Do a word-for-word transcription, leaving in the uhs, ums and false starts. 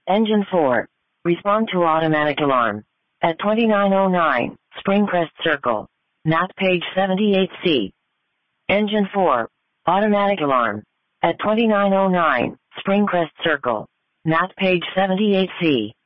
Engine four. Respond to automatic alarm. At twenty-nine oh nine, Springcrest Circle. Not page seventy-eight C. Engine four. Automatic alarm. At twenty-nine oh nine, Springcrest Circle. Not page seventy-eight C.